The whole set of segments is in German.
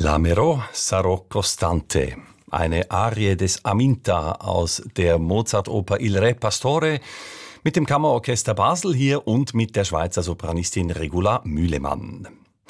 L'amerò sarò costante, eine Arie des Aminta aus der Mozart-Oper Il Re Pastore mit dem Kammerorchester Basel hier und mit der Schweizer Sopranistin Regula Mühlemann.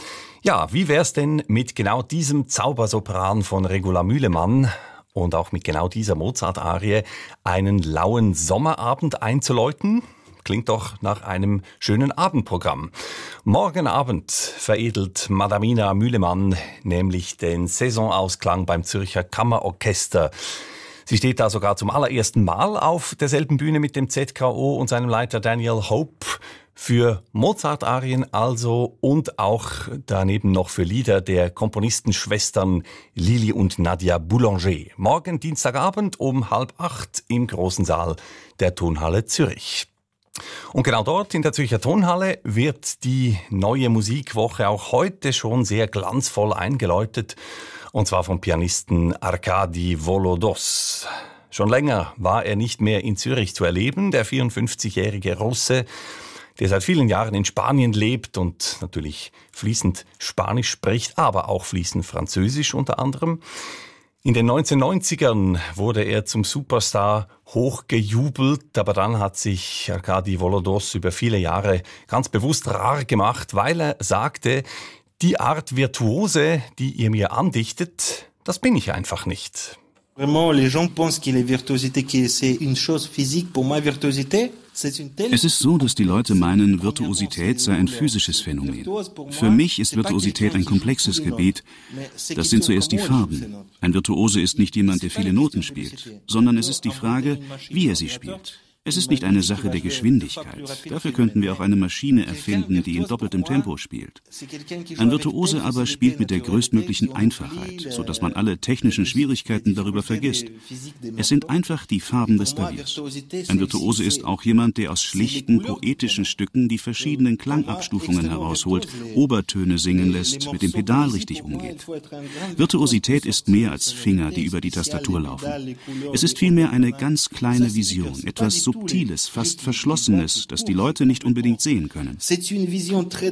Ja, wie wär's denn mit genau diesem Zaubersopran von Regula Mühlemann und auch mit genau dieser Mozart-Arie einen lauen Sommerabend einzuläuten? Klingt doch nach einem schönen Abendprogramm. Morgen Abend veredelt Madamina Mühlemann nämlich den Saisonausklang beim Zürcher Kammerorchester. Sie steht da sogar zum allerersten Mal auf derselben Bühne mit dem ZKO und seinem Leiter Daniel Hope. Für Mozart-Arien also und auch daneben noch für Lieder der Komponistenschwestern Lili und Nadia Boulanger. Morgen Dienstagabend um 7:30 im großen Saal der Tonhalle Zürich. Und genau dort in der Zürcher Tonhalle wird die neue Musikwoche auch heute schon sehr glanzvoll eingeläutet. Und zwar vom Pianisten Arkadi Volodos. Schon länger war er nicht mehr in Zürich zu erleben, der 54-jährige Russe, der seit vielen Jahren in Spanien lebt und natürlich fließend Spanisch spricht, aber auch fließend Französisch unter anderem. In den 1990ern wurde er zum Superstar hochgejubelt, aber dann hat sich Arkadi Volodos über viele Jahre ganz bewusst rar gemacht, weil er sagte, die Art Virtuose, die ihr mir andichtet, das bin ich einfach nicht. Vraiment, les gens pensent que la virtuosité, que c'est une chose physique. Pour moi, virtuosité, c'est une telle... Es ist so, dass die Leute meinen, Virtuosität sei ein physisches Phänomen. Für mich ist Virtuosität ein komplexes Gebiet. Das sind zuerst die Farben. Ein Virtuose ist nicht jemand, der viele Noten spielt, sondern es ist die Frage, wie er sie spielt. Es ist nicht eine Sache der Geschwindigkeit. Dafür könnten wir auch eine Maschine erfinden, die in doppeltem Tempo spielt. Ein Virtuose aber spielt mit der größtmöglichen Einfachheit, sodass man alle technischen Schwierigkeiten darüber vergisst. Es sind einfach die Farben des Klaviers. Ein Virtuose ist auch jemand, der aus schlichten, poetischen Stücken die verschiedenen Klangabstufungen herausholt, Obertöne singen lässt, mit dem Pedal richtig umgeht. Virtuosität ist mehr als Finger, die über die Tastatur laufen. Es ist vielmehr eine ganz kleine Vision, etwas Subtiles, fast Verschlossenes, das die Leute nicht unbedingt sehen können. C'est une vision très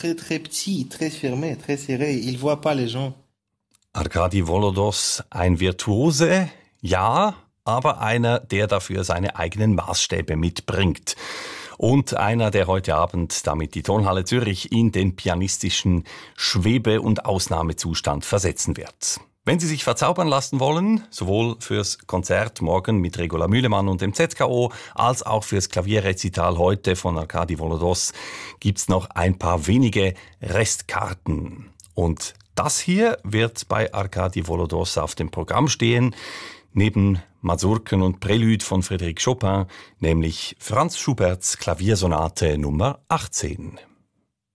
petit, très fermée, très serrée. Ils voient pas les gens. Arkadi Volodos, ein Virtuose, ja, aber einer, der dafür seine eigenen Maßstäbe mitbringt. Und einer, der heute Abend damit die Tonhalle Zürich in den pianistischen Schwebe- und Ausnahmezustand versetzen wird. Wenn Sie sich verzaubern lassen wollen, sowohl fürs Konzert morgen mit Regula Mühlemann und dem ZKO, als auch fürs Klavierrezital heute von Arkadi Volodos, gibt's noch ein paar wenige Restkarten. Und das hier wird bei Arkadi Volodos auf dem Programm stehen, neben Mazurken und Prelude von Frédéric Chopin, nämlich Franz Schuberts Klaviersonate Nummer 18.